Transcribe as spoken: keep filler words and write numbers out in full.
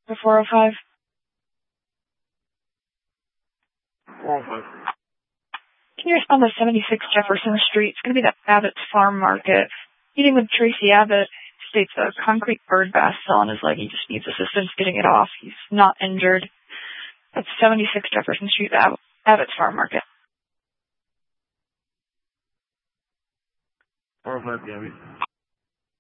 The four oh five. four oh five. Can you respond to seventy-six Jefferson Street? It's going to be the Abbott's Farm Market. Meeting with Tracy Abbott, states a concrete bird bath fell on his leg. He just needs assistance getting it off. He's not injured. That's seventy-six Jefferson Street, Ab- Abbott's Farm Market. four oh five, Gabby.